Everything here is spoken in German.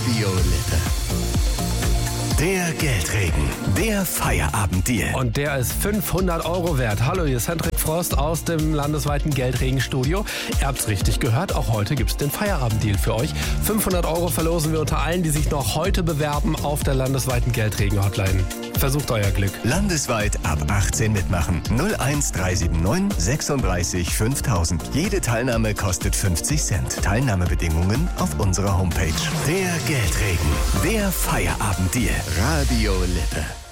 Radio Lippe. Der Geldregen, der Feierabenddeal. Und der ist 500 € wert. Hallo, hier ist Hendrik Frost aus dem landesweiten Geldregenstudio. Ihr habt's richtig gehört, auch heute gibt's den Feierabenddeal für euch. 500 € verlosen wir unter allen, die sich noch heute bewerben auf der landesweiten Geldregen-Hotline. Versucht euer Glück. Landesweit ab 18 mitmachen. 01379 36 5000. Jede Teilnahme kostet 50 Cent. Teilnahmebedingungen auf unserer Homepage. Der Geldregen, der Feierabenddeal. Radio Lippe.